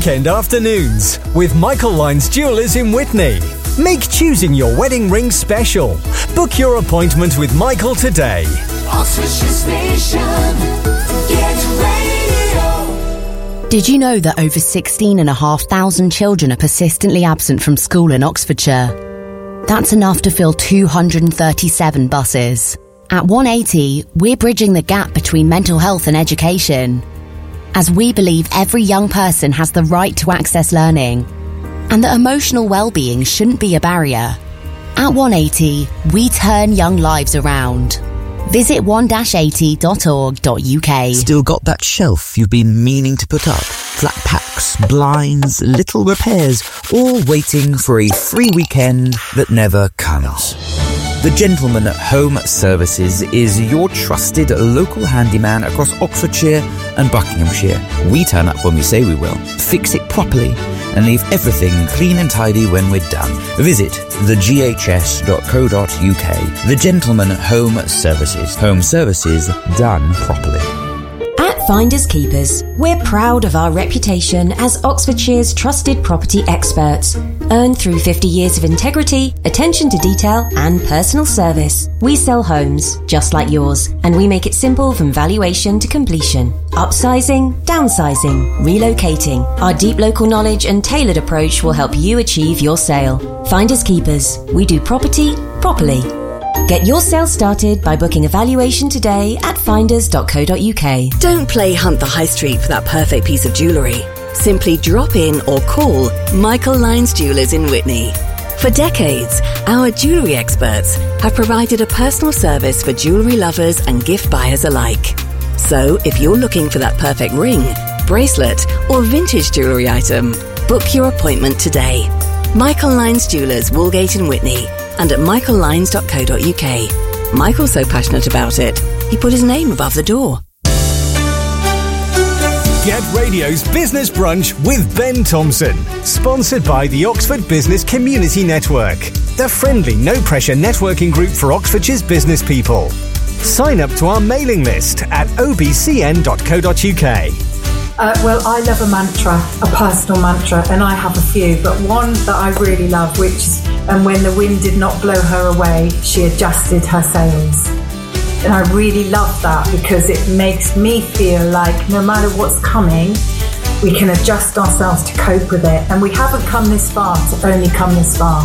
weekend afternoons with Michael Lyons Jewellers in Witney. Make choosing your wedding ring special. Book your appointment with Michael today. Oxfordshire Station, Get Radio. Did you know that over 16,500 children are persistently absent from school in Oxfordshire? That's enough to fill 237 buses. At 180, we're bridging the gap between mental health and education, as we believe every young person has the right to access learning and that emotional well-being shouldn't be a barrier. At 180, we turn young lives around. Visit 1-80.org.uk. Still got that shelf you've been meaning to put up? Flat packs, blinds, little repairs, all waiting for a free weekend that never comes. The Gentleman Home Services is your trusted local handyman across Oxfordshire and Buckinghamshire. We turn up when we say we will, fix it properly, and leave everything clean and tidy when we're done. Visit theghs.co.uk. The Gentleman Home Services. Home services done properly. At Finders Keepers, we're proud of our reputation as Oxfordshire's trusted property experts, earned through 50 years of integrity, attention to detail and personal service. We sell homes just like yours, and we make it simple from valuation to completion. Upsizing, downsizing, relocating. Our deep local knowledge and tailored approach will help you achieve your sale. Finders Keepers, we do property properly. Get your sale started by booking a valuation today at finders.co.uk. Don't play Hunt the High Street for that perfect piece of jewellery. Simply drop in or call Michael Lyons Jewellers in Witney. For decades, our jewellery experts have provided a personal service for jewellery lovers and gift buyers alike. So if you're looking for that perfect ring, bracelet or vintage jewellery item, book your appointment today. Michael Lyons Jewellers, Woolgate in Witney, and at michaellyons.co.uk. Michael's so passionate about it, he put his name above the door. Get Radio's Business Brunch with Ben Thompson, sponsored by the Oxford Business Community Network, the friendly, no-pressure networking group for Oxfordshire's business people. Sign up to our mailing list at obcn.co.uk. Well, I love a mantra, a personal mantra, and I have a few, but one that I really love, which is, and when the wind did not blow her away, she adjusted her sails. And I really love that because it makes me feel like no matter what's coming, we can adjust ourselves to cope with it. And we haven't come this far to only come this far.